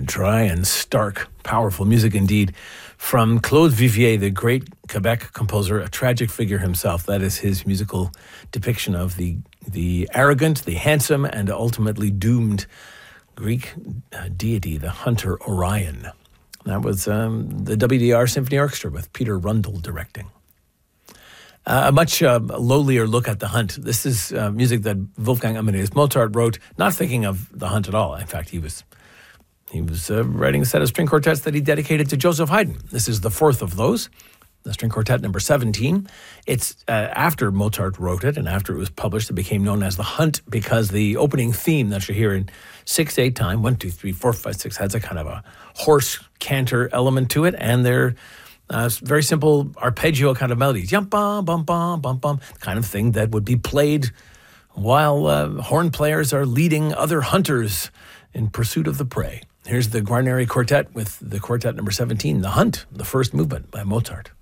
dry and stark, powerful music indeed. From Claude Vivier, the great Quebec composer, a tragic figure himself. That is his musical depiction of the arrogant, the handsome, and ultimately doomed Greek deity, the hunter Orion. That was the WDR Symphony Orchestra with Peter Rundle directing. A much lowlier look at the Hunt. This is music that Wolfgang Amadeus Mozart wrote, not thinking of the Hunt at all. In fact, he was writing a set of string quartets that he dedicated to Joseph Haydn. This is the fourth of those, the string quartet number 17. It's after Mozart wrote it and after it was published, it became known as the Hunt because the opening theme that you hear in 6/8 time, 1, 2, 3, 4, 5, 6, has a kind of a horse canter element to it, and they're very simple arpeggio kind of melodies. Yum, bum, bum, bum, bum, bum, kind of thing that would be played while horn players are leading other hunters in pursuit of the prey. Here's the Guarneri Quartet with the quartet number 17, The Hunt, the first movement by Mozart.